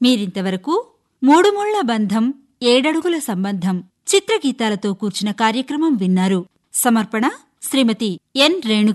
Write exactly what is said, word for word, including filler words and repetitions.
మీరింతవరకు మూడు ముళ్ల బంధం ఏడడుగుల సంబంధం చిత్రగీతాలతో కూర్చిన కార్యక్రమం విన్నారు. సమర్పణ శ్రీమతి ఎన్ రేణు.